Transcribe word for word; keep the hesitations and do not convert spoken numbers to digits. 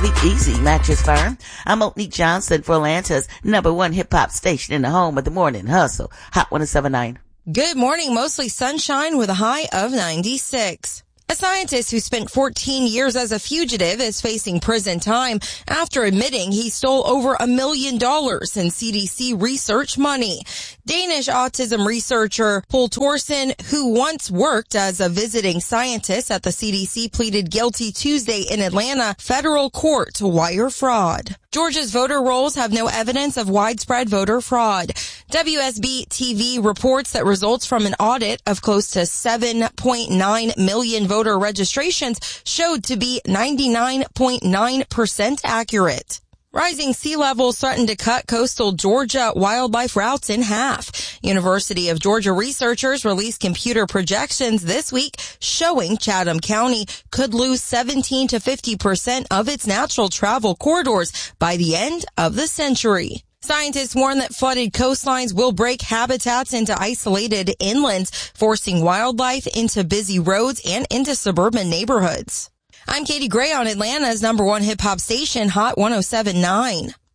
Sleep Easy Mattress Firm. I'm Monique Johnson for Atlanta's number one hip-hop station in the home of the morning hustle. Hot one oh seven point nine. Good morning. Mostly sunshine with a high of ninety-six. A scientist who spent fourteen years as a fugitive is facing prison time after admitting he stole over a million dollars in C D C research money. Danish autism researcher Paul Thorsen, who once worked as a visiting scientist at the C D C, pleaded guilty Tuesday in Atlanta federal court to wire fraud. Georgia's voter rolls have no evidence of widespread voter fraud. W S B T V reports that results from an audit of close to seven point nine million voter registrations showed to be ninety-nine point nine percent accurate. Rising sea levels threaten to cut coastal Georgia wildlife routes in half. University of Georgia researchers released computer projections this week showing Chatham County could lose seventeen to fifty percent of its natural travel corridors by the end of the century. Scientists warn that flooded coastlines will break habitats into isolated inlands, forcing wildlife into busy roads and into suburban neighborhoods. I'm Katie Gray on Atlanta's number one hip-hop station, Hot one oh seven point nine.